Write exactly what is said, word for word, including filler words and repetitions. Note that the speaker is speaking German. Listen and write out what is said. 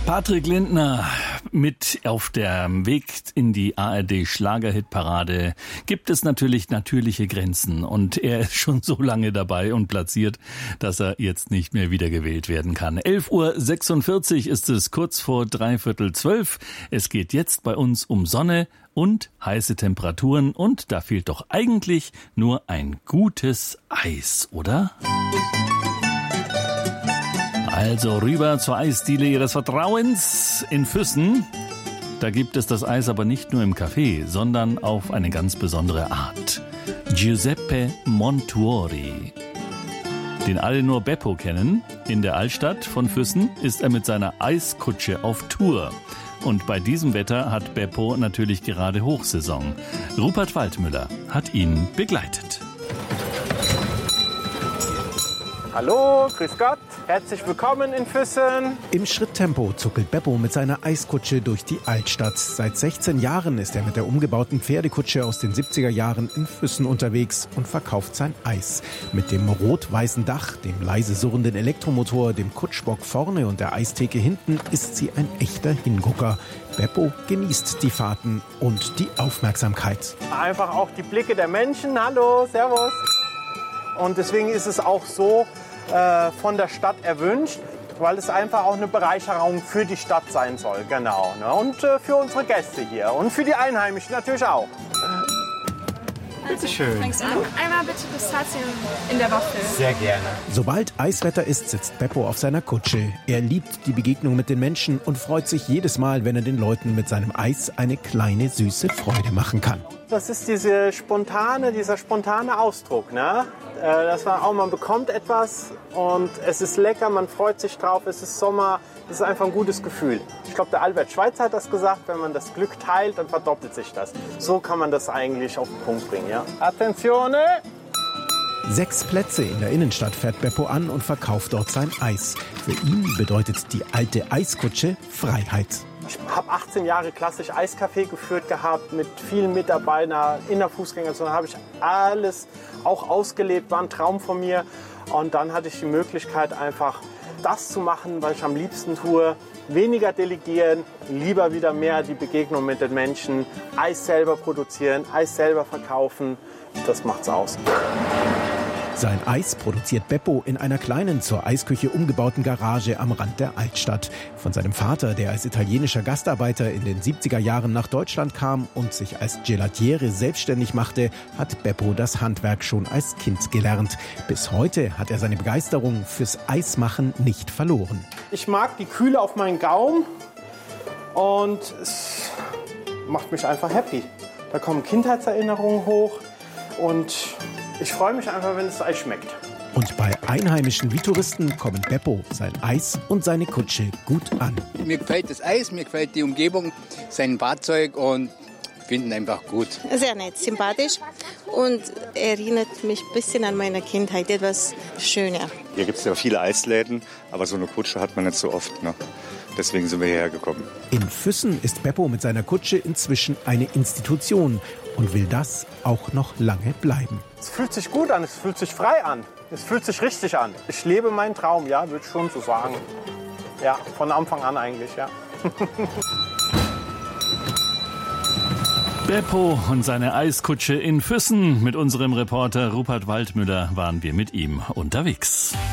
Patrick Lindner mit auf dem Weg in die A R D-Schlagerhitparade gibt es natürlich natürliche Grenzen. Und er ist schon so lange dabei und platziert, dass er jetzt nicht mehr wiedergewählt werden kann. elf Uhr sechsundvierzig ist es, kurz vor dreiviertel zwölf. Es geht jetzt bei uns um Sonne und heiße Temperaturen. Und da fehlt doch eigentlich nur ein gutes Eis, oder? Also rüber zur Eisdiele Ihres Vertrauens in Füssen. Da gibt es das Eis aber nicht nur im Café, sondern auf eine ganz besondere Art. Giuseppe Montuori, den alle nur Beppo kennen. In der Altstadt von Füssen ist er mit seiner Eiskutsche auf Tour. Und bei diesem Wetter hat Beppo natürlich gerade Hochsaison. Rupert Waldmüller hat ihn begleitet. Hallo, grüß Gott, herzlich willkommen in Füssen. Im Schritttempo zuckelt Beppo mit seiner Eiskutsche durch die Altstadt. Seit sechzehn Jahren ist er mit der umgebauten Pferdekutsche aus den siebziger Jahren in Füssen unterwegs und verkauft sein Eis. Mit dem rot-weißen Dach, dem leise surrenden Elektromotor, dem Kutschbock vorne und der Eistheke hinten ist sie ein echter Hingucker. Beppo genießt die Fahrten und die Aufmerksamkeit. Einfach auch die Blicke der Menschen. Hallo, servus. Und deswegen ist es auch so äh, von der Stadt erwünscht, weil es einfach auch eine Bereicherung für die Stadt sein soll. Genau. Ne? Und äh, für unsere Gäste hier und für die Einheimischen natürlich auch. Bitte schön. Einmal bitte Pistazien in der Waffel. Sehr gerne. Sobald Eiswetter ist, sitzt Beppo auf seiner Kutsche. Er liebt die Begegnung mit den Menschen und freut sich jedes Mal, wenn er den Leuten mit seinem Eis eine kleine, süße Freude machen kann. Das ist diese spontane, dieser spontane Ausdruck, ne? Dass man auch, man bekommt etwas und es ist lecker, man freut sich drauf, es ist Sommer, es ist einfach ein gutes Gefühl. Ich glaube, der Albert Schweitzer hat das gesagt, wenn man das Glück teilt, dann verdoppelt sich das. So kann man das eigentlich auf den Punkt bringen, ja. Attenzione! Sechs Plätze in der Innenstadt fährt Beppo an und verkauft dort sein Eis. Für ihn bedeutet die alte Eiskutsche Freiheit. Ich habe achtzehn Jahre klassisch Eiscafé geführt gehabt, mit vielen Mitarbeitern in der Fußgängerzone. Habe ich alles auch ausgelebt, war ein Traum von mir. Und dann hatte ich die Möglichkeit, einfach das zu machen, was ich am liebsten tue. Weniger delegieren, lieber wieder mehr die Begegnung mit den Menschen. Eis selber produzieren, Eis selber verkaufen. Das macht's aus. Sein Eis produziert Beppo in einer kleinen, zur Eisküche umgebauten Garage am Rand der Altstadt. Von seinem Vater, der als italienischer Gastarbeiter in den siebziger Jahren nach Deutschland kam und sich als Gelatiere selbstständig machte, hat Beppo das Handwerk schon als Kind gelernt. Bis heute hat er seine Begeisterung fürs Eismachen nicht verloren. Ich mag die Kühle auf meinen Gaumen und es macht mich einfach happy. Da kommen Kindheitserinnerungen hoch und ich freue mich einfach, wenn das Eis schmeckt. Und bei Einheimischen wie Touristen kommen Beppo, sein Eis und seine Kutsche gut an. Mir gefällt das Eis, mir gefällt die Umgebung, sein Fahrzeug und finde ihn einfach gut. Sehr nett, sympathisch und erinnert mich ein bisschen an meine Kindheit, etwas schöner. Hier gibt es ja viele Eisläden, aber so eine Kutsche hat man nicht so oft, ne? Deswegen sind wir hierher gekommen. In Füssen ist Beppo mit seiner Kutsche inzwischen eine Institution und will das auch noch lange bleiben. Es fühlt sich gut an, es fühlt sich frei an, es fühlt sich richtig an. Ich lebe meinen Traum, ja, würde ich schon so sagen. Ja, von Anfang an eigentlich, ja. Beppo und seine Eiskutsche in Füssen. Mit unserem Reporter Rupert Waldmüller waren wir mit ihm unterwegs.